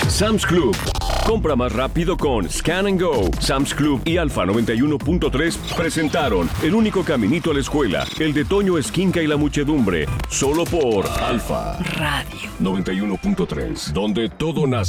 Sam's Club. Compra más rápido con Scan and Go. Sam's Club y Alfa 91.3 presentaron El único caminito a la escuela, el de Toño Esquinca y la muchedumbre, solo por Alfa Radio 91.3, donde todo nace.